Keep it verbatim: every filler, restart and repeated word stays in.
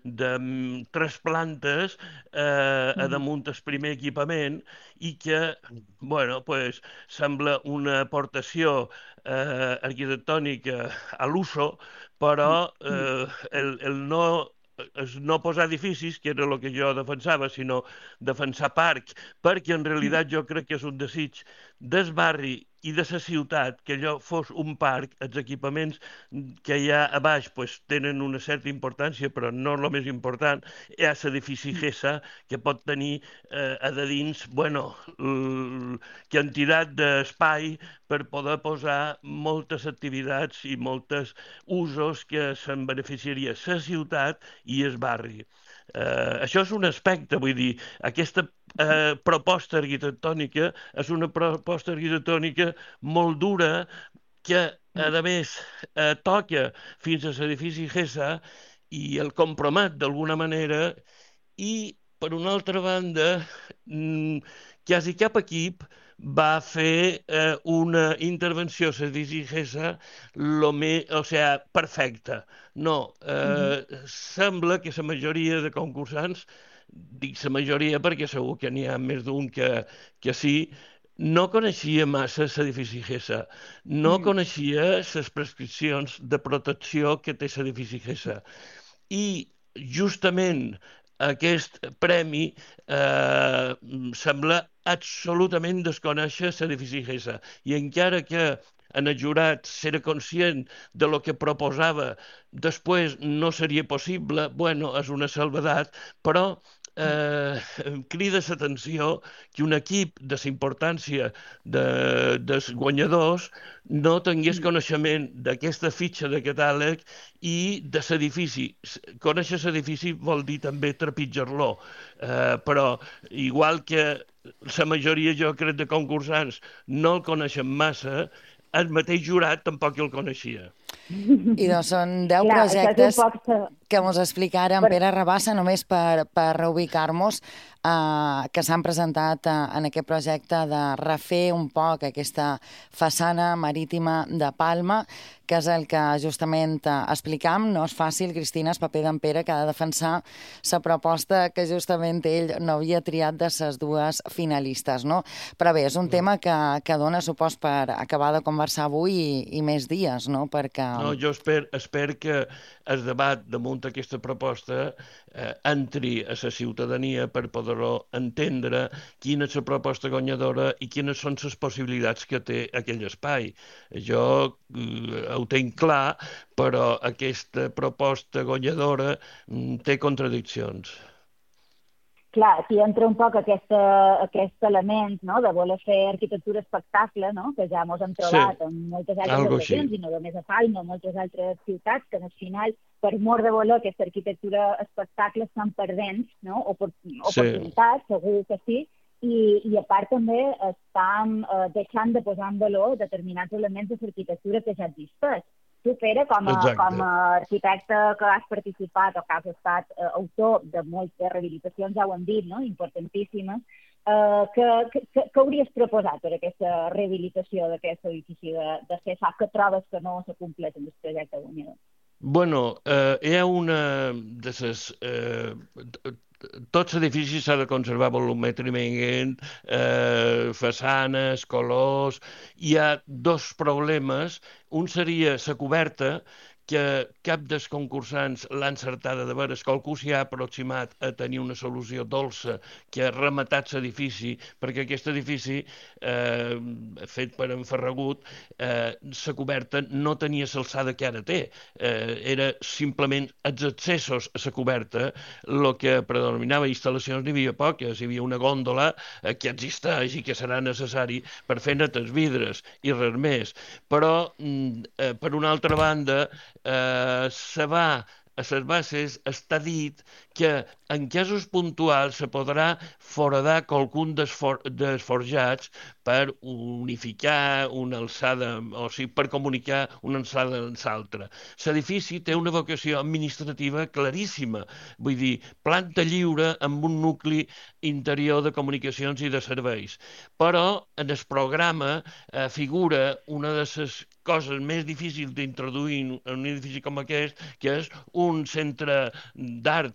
de mm, tres plantes eh, a Mhm. damunt el primer equipament i que, bueno, pues, sembla una aportació eh, arquitectònica a l'uso, però Mhm. eh, el, el no és no posar edificis, que era el que jo defensava, sinó defensar parc, perquè en realitat jo crec que és un desig del barri i de la ciutat que allò fos un parc. Els equipaments que hi ha a baix pues, tenen una certa importància, però no és el més important. Hi ha l'edifici GESA, que pot tenir eh, a de dins, bueno, l- quantitat d'espai per poder posar moltes activitats i moltes usos que se'n beneficiaria la ciutat i el barri. Eh, això és un aspecte, vull dir, aquesta eh, proposta arquitectònica és una proposta arquitectònica molt dura que, a més, eh, toca fins a l'edifici GESA i el compromet d'alguna manera i, per una altra banda, mm, quasi cap equip va fer eh, una intervenció a l'edifici GESA lo me, o sea, perfecta. No, Mhm. eh, sembla que la majoria de concursants, dic la majoria perquè segur que n'hi ha més d'un que, que sí, no coneixia massa l'edifici GESA, no Mhm. coneixia les prescripcions de protecció que té l'edifici GESA. I justament aquest premi eh, sembla absolutament desconèixer l'edifici GESA. I encara que en el jurat s'era conscient de lo que proposava, després no seria possible, bueno, és una salvedat, però eh, crida l'atenció que un equip de la importància de, dels guanyadors no tingués Mhm. coneixement d'aquesta fitxa de catàleg i de l'edifici. Conèixer l'edifici vol dir també trepitjar-lo, eh, però igual que la majoria, jo crec, de concursants no el coneixen massa, el mateix jurat tampoc el coneixia. I doncs són deu Clar, això és un projectes poc... sa- que ens explicara en Per... Pere Rabassa, només per, per reubicar-nos, eh, que s'han presentat eh, en aquest projecte de refer un poc aquesta façana marítima de Palma, que és el que justament eh, explicam. No és fàcil, Cristina, és paper d'en Pere, que ha de defensar la proposta que justament ell no havia triat de les dues finalistes, no? Però bé, és un tema que, que dona supòs per acabar de conversar avui i, i més dies, no? Perquè... No, jo espero, espero que el debat damunt aquesta proposta eh, entri a la ciutadania per poder-ho entendre quina és la proposta guanyadora i quines són les possibilitats que té aquell espai. Jo eh, ho tenc clar, però aquesta proposta guanyadora mm, té contradiccions. Clar, aquí entra un poc aquesta, aquest element, no?, de voler fer arquitectura espectacle, no?, que ja ens hem Sí, trobat en moltes altres algo així. ocasions, i no només a Palma, en moltes altres ciutats, que al final, per mort de voler aquesta arquitectura espectacle, estan perdent, no?, Opor Sí, oportunitats, segur que sí, i, i a part també estan eh, deixant de posar en valor determinats elements de l'arquitectura que ja existeix. Tu, Pere, com a, com exacte. a arquitecte que has participat o que has estat eh, autor de moltes rehabilitacions, ja ho hem dit, no?, importantíssimes, eh, que, que, que hauries proposat per aquesta rehabilitació d'aquest edifici de, de CESA, que trobes que no s'ha complert en el projecte guanyador? Bueno, eh, hi ha una de les... Eh, tots els edificis s'ha de conservar volumètricament, eh, façanes, colors. Hi ha dos problemes. Un seria la coberta, que cap dels concursants l'ha encertada de veres, qualcú s'hi ha aproximat a tenir una solució dolça que ha rematat l'edifici, perquè aquest edifici, eh, fet per en Ferragut, eh, la coberta no tenia l'alçada que ara té. Eh, era simplement els accessos a la coberta el que predominava. Instal·lacions n'hi havia poques, hi havia una gòndola eh, que existeix i que serà necessari per fer net els vidres i res més. Però, mm, eh, per una altra banda, eh, se va a les bases està dit que en casos puntuals se podrà foradar qualcun dels, for dels forjats per unificar una alçada, o sigui, per comunicar una alçada amb l'altra. L'edifici té una vocació administrativa claríssima, vull dir, planta lliure amb un nucli interior de comunicacions i de serveis. Però en el programa eh, figura una de les coses més difícils d'introduir en un edifici com aquest, que és un centre d'art